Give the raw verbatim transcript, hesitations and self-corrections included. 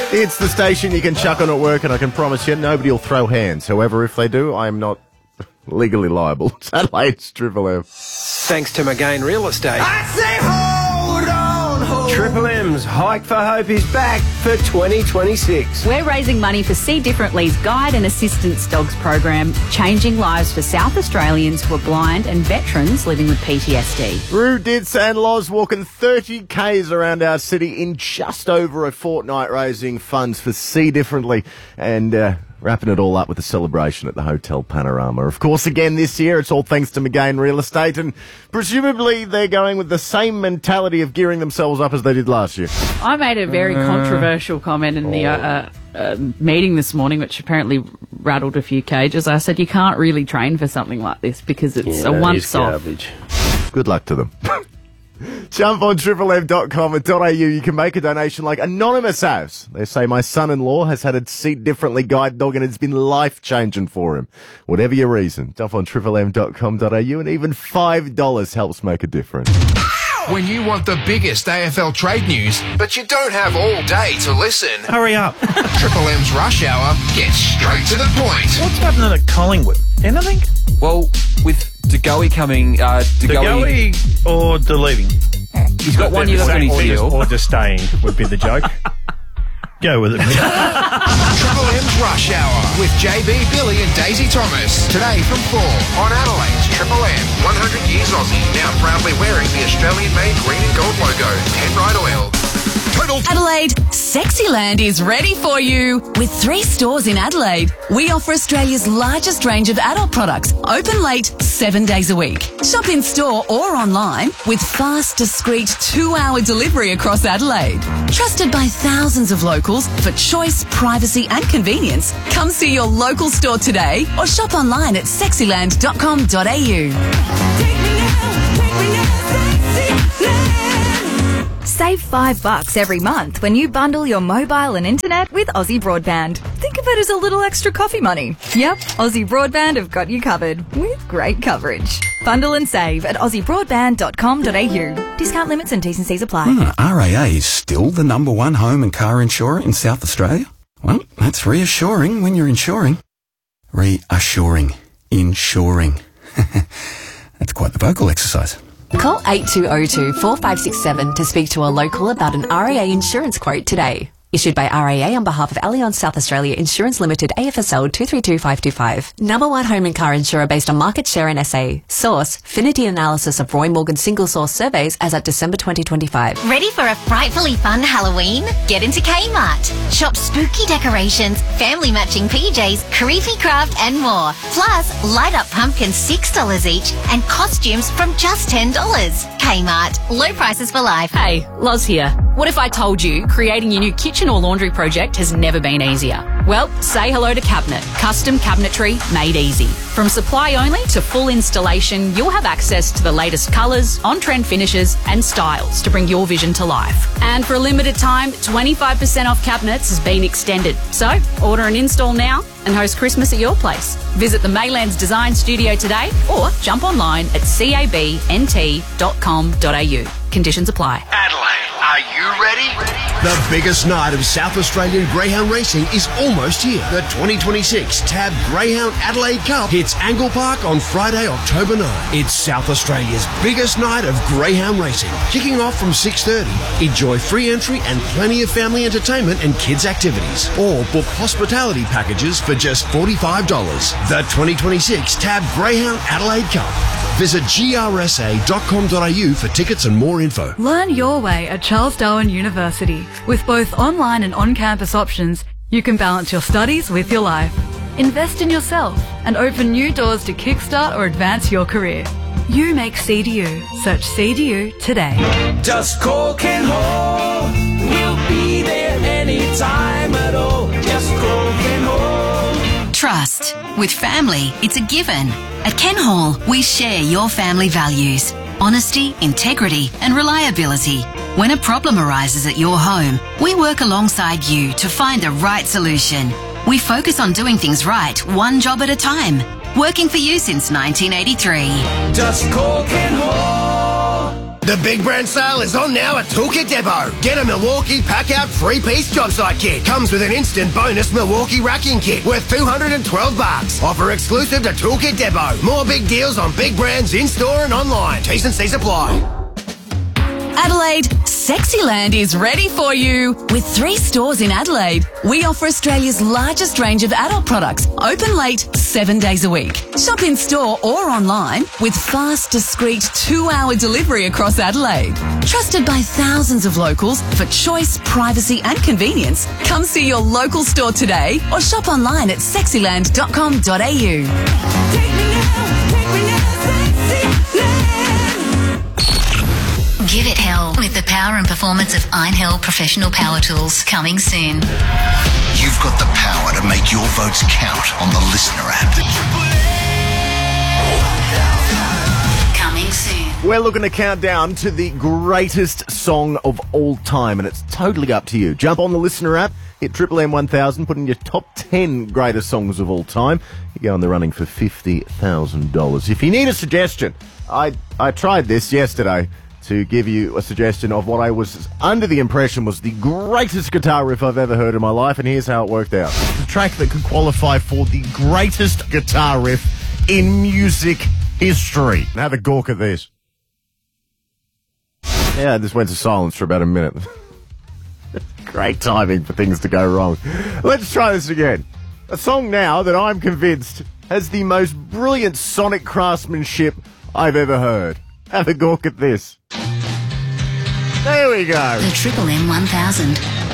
It's the station you can chuck on at work, and I can promise you nobody will throw hands. However, if they do, I am not legally liable. It's Adelaide's Triple M. Thanks to McGain Real Estate. I say hold on, hold Triple M's Hike for Hope is back for twenty twenty-six. We're raising money for See Differently's Guide and Assistance Dogs program, changing lives for South Australians who are blind and veterans living with P T S D. Rue Ditz and Loz walking thirty kays around our city in just over a fortnight, raising funds for See Differently and uh, wrapping it all up with a celebration at the Hotel Panorama. Of course, again this year, it's all thanks to McGain Real Estate, and presumably they're going with the same mentality of gearing themselves up as they did last year. I made a very uh, controversial comment in the uh, uh, meeting this morning, which apparently rattled a few cages. I said you can't really train for something like this because it's yeah, a once-off. Good luck to them. Jump on triple m dot com and .au. You can make a donation like Anonymous has. They say, my son-in-law has had a See Differently guide dog and it's been life-changing for him. Whatever your reason, jump on triple m dot com dot a u and even five dollars helps make a difference. When you want the biggest A F L trade news, but you don't have all day to listen. Hurry up. Triple M's Rush Hour gets straight to the point. What's happening at Collingwood? Anything? Well, with DeGoey coming, uh, DeGoey... DeGoey or deleting? He's got one year left on his deal. Or just staying would be the joke. Go with it, mate. Triple M's Rush Hour with J B, Billy and Daisy Thomas. Today from four on Adelaide's Triple M. one hundred years Aussie, now proudly wearing the Australian-made green and gold logo. Penrite Oil. Total. Adelaide, Sexyland is ready for you. With three stores in Adelaide, we offer Australia's largest range of adult products, open late, seven days a week. Shop in store or online with fast, discreet two-hour delivery across Adelaide. Trusted by thousands of locals for choice, privacy and convenience. Come see your local store today or shop online at sexyland dot com dot a u. Take me now, take me now, Sexyland. Save five bucks every month when you bundle your mobile and internet with Aussie Broadband. Think of it as a little extra coffee money. Yep, Aussie Broadband have got you covered with great coverage. Bundle and save at aussie broadband dot com dot a u. Discount limits and T's and C's apply. Hmm, R A A is still the number one home and car insurer in South Australia? Well, that's reassuring when you're insuring. Reassuring. Insuring. That's quite the vocal exercise. Call eight two zero two, four five six seven to speak to a local about an R A A insurance quote today. Issued by R A A on behalf of Allianz South Australia Insurance Limited, A F S L two three two five two five. Number one home and car insurer based on market share in S A. Source, Finity analysis of Roy Morgan single source surveys as at December twenty twenty-five. Ready for a frightfully fun Halloween? Get into Kmart. Shop spooky decorations, family matching P Js, creepy craft and more. Plus, light up pumpkins six dollars each and costumes from just ten dollars. Kmart. Low prices for life. Hey, Loz here. What if I told you creating your new kitchen or laundry project has never been easier? Well, say hello to Cabinet. Custom cabinetry made easy. From supply only to full installation, you'll have access to the latest colours, on-trend finishes and styles to bring your vision to life. And for a limited time, twenty-five percent off cabinets has been extended. So, order and install now and host Christmas at your place. Visit the Maylands Design Studio today or jump online at cabnt dot com dot a u. Conditions apply. Adelaide, are you ready? The biggest night of South Australian greyhound racing is almost here. The twenty twenty-six Tab Greyhound Adelaide Cup hits Angle Park on Friday, October ninth. It's South Australia's biggest night of greyhound racing. Kicking off from six thirty. Enjoy free entry and plenty of family entertainment and kids activities. Or book hospitality packages for just forty-five dollars. The twenty twenty-six Tab Greyhound Adelaide Cup. Visit g r s a dot com dot a u for tickets and more info. Learn your way at Charles Darwin University. With both online and on-campus options, you can balance your studies with your life. Invest in yourself and open new doors to kickstart or advance your career. You make C D U. Search C D U today. Just call Ken Hall. We'll be there anytime at all. Just call Ken Hall. Trust. With family, it's a given. At Ken Hall, we share your family values. Honesty, integrity and reliability. When a problem arises at your home, we work alongside you to find the right solution. We focus on doing things right, one job at a time. Working for you since nineteen eighty-three. Just call Ken Hall. The big brand sale is on now at Toolkit Depot. Get a Milwaukee pack-out three-piece job site kit. Comes with an instant bonus Milwaukee racking kit worth two hundred twelve bucks. Offer exclusive to Toolkit Depot. More big deals on big brands in-store and online. T's and C's apply. Adelaide, Sexyland is ready for you. With three stores in Adelaide, we offer Australia's largest range of adult products, open late, seven days a week. Shop in store or online with fast, discreet two-hour delivery across Adelaide. Trusted by thousands of locals for choice, privacy and convenience. Come see your local store today or shop online at sexyland dot com dot a u. Give it hell with the power and performance of Einhell Professional Power Tools, coming soon. You've got the power to make your votes count on the Listener app. Coming soon. We're looking to count down to the greatest song of all time, and it's totally up to you. Jump on the Listener app, hit Triple M one thousand, put in your top ten greatest songs of all time. You go in the running for fifty thousand dollars. If you need a suggestion, I I tried this yesterday to give you a suggestion of what I was under the impression was the greatest guitar riff I've ever heard in my life, and here's how it worked out. The track that could qualify for the greatest guitar riff in music history. Have a gawk at this. Yeah, this went to silence for about a minute. Great timing for things to go wrong. Let's try this again. A song now that I'm convinced has the most brilliant sonic craftsmanship I've ever heard. Have a gawk at this. There we go. The Triple M one thousand.